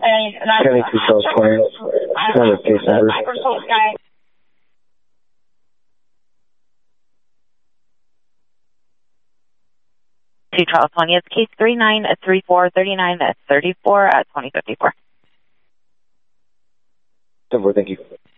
Kenny Tussauds Point. Another case number. Charles County, it's case 39343934 at 2054. 10-4, thank you.